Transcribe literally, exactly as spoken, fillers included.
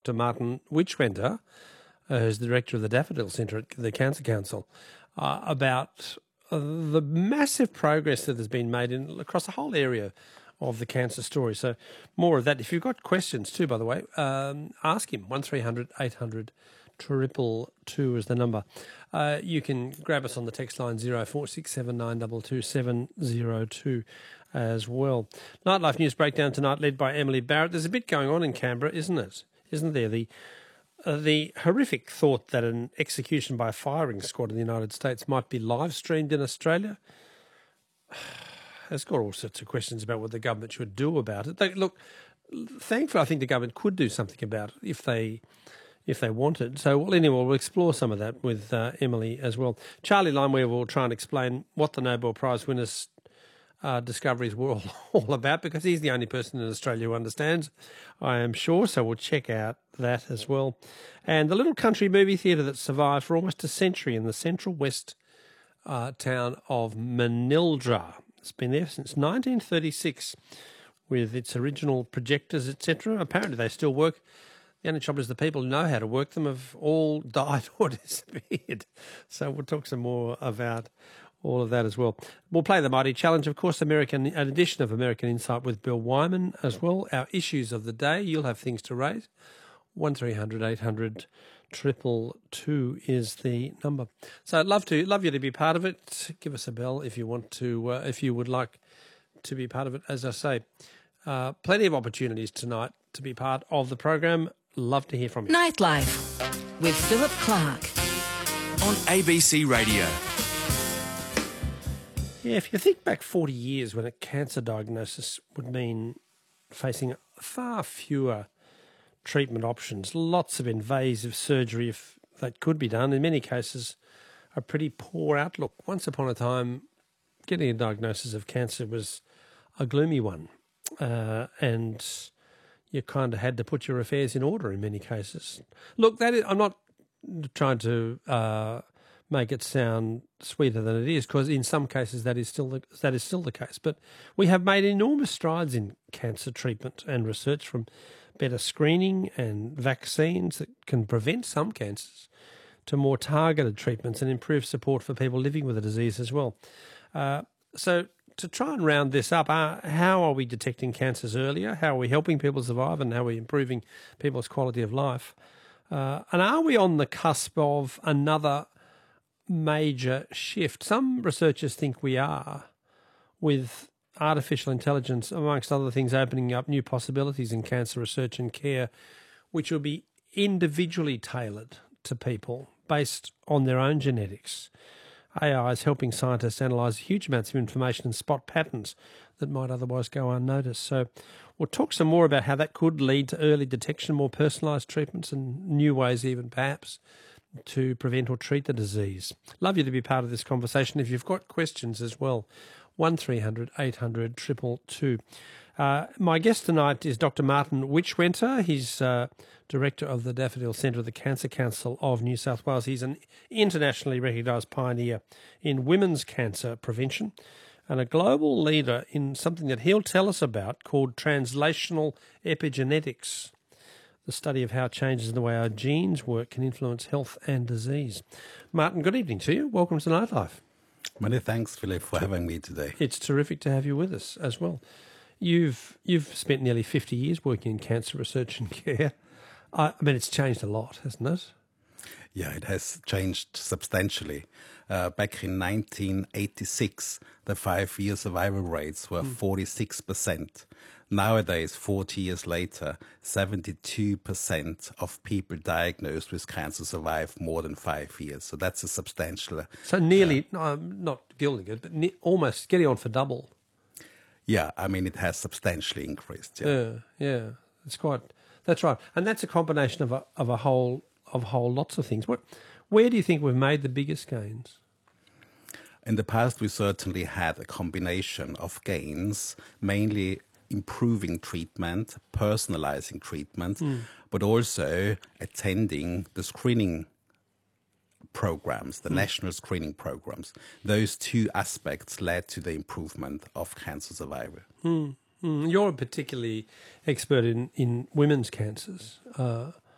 Doctor Martin Witchwenter, uh, who's the director of the Daffodil Centre at the Cancer Council, uh, about uh, the massive progress that has been made in across the whole area of the cancer story. So more of that. If you've got questions too, by the way, um, ask him. one three hundred eight hundred triple two is the number. Uh, you can grab us on the text line zero four six seven nine two two seven zero two as well. Nightlife News Breakdown tonight led by Emily Barrett. There's a bit going on in Canberra, isn't it? Isn't there? The uh, the horrific thought that an execution by a firing squad in the United States might be live streamed in Australia has got all sorts of questions about what the government should do about it. They, look, thankfully, I think the government could do something about it if they if they wanted. So, well, anyway, we'll explore some of that with uh, Emily as well. Charlie Limeware will try and explain what the Nobel Prize winners' uh, discoveries were all, all about, because he's the only person in Australia who understands, I am sure. So we'll check out that as well. And the little country movie theatre that survived for almost a century in the central west uh, town of Manildra. It's been there since nineteen thirty-six with its original projectors, et cetera. Apparently they still work. The only trouble is the people who know how to work them have all died or disappeared. So we'll talk some more about all of that as well. We'll play the Mighty Challenge, of course, American, an edition of American Insight with Bill Wyman as well. Our issues of the day, you'll have things to raise. one three hundred eight hundred triple two is the number. So I'd love to love you to be part of it. Give us a bell if you want to, uh, if you would like to be part of it. As I say, uh, plenty of opportunities tonight to be part of the program. Love to hear from you. Nightlife with Philip Clark on A B C Radio. Yeah, if you think back forty years when a cancer diagnosis would mean facing far fewer treatment options, lots of invasive surgery if that could be done, in many cases a pretty poor outlook. Once upon a time, getting a diagnosis of cancer was a gloomy one, uh, and you kind of had to put your affairs in order in many cases. Look, that is, I'm not trying to uh, make it sound sweeter than it is, because in some cases that is still the, that is still the case. But we have made enormous strides in cancer treatment and research, from better screening and vaccines that can prevent some cancers to more targeted treatments and improve support for people living with the disease as well. Uh, so to try and round this up, uh, how are we detecting cancers earlier? How are we helping people survive, and how are we improving people's quality of life? Uh, and are we on the cusp of another major shift? Some researchers think we are, with artificial intelligence, amongst other things, opening up new possibilities in cancer research and care, which will be individually tailored to people based on their own genetics. A I is helping scientists analyse huge amounts of information and spot patterns that might otherwise go unnoticed. So we'll talk some more about how that could lead to early detection, more personalised treatments, and new ways even perhaps to prevent or treat the disease. Love you to be part of this conversation. If you've got questions as well, one three hundred eight hundred triple two. Uh, my guest tonight is Doctor Martin Witchwenter. He's uh, director of the Daffodil Centre of the Cancer Council of New South Wales. He's an internationally recognised pioneer in women's cancer prevention and a global leader in something that he'll tell us about called translational epigenetics, the study of how changes in the way our genes work can influence health and disease. Martin, good evening to you. Welcome to Nightlife. Many thanks, Philip, for having me today. It's terrific to have you with us as well. You've you've spent nearly fifty years working in cancer research and care. I, I mean, it's changed a lot, hasn't it? Yeah, it has changed substantially. Uh, back in nineteen eighty-six, the five-year survival rates were mm. forty-six percent. Nowadays, forty years later, seventy-two percent of people diagnosed with cancer survive more than five years. So that's a substantial... So nearly, uh, no, I'm not gilding it, but ne- almost getting on for double. Yeah, I mean, it has substantially increased. Yeah, yeah, yeah. It's quite... That's right. And that's a combination of a, of a whole of whole lots of things. What, where do you think we've made the biggest gains? In the past, we certainly had a combination of gains, mainly improving treatment, personalizing treatment, mm. but also attending the screening programs, the mm. national screening programs. Those two aspects led to the improvement of cancer survival. Mm. Mm. You're particularly expert in, in women's cancers. Uh,